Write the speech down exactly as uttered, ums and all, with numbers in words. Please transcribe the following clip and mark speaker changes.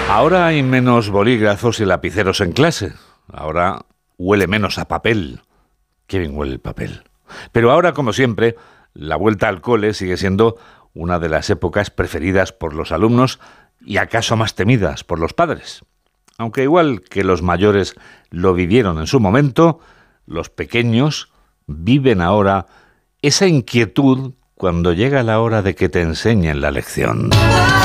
Speaker 1: Ahora hay menos bolígrafos y lapiceros en clase. Ahora huele menos a papel. Qué bien huele el papel. Pero ahora, como siempre, la vuelta al cole sigue siendo una de las épocas preferidas por los alumnos y acaso más temidas por los padres. Aunque igual que los mayores lo vivieron en su momento, los pequeños viven ahora esa inquietud cuando llega la hora de que te enseñen la lección.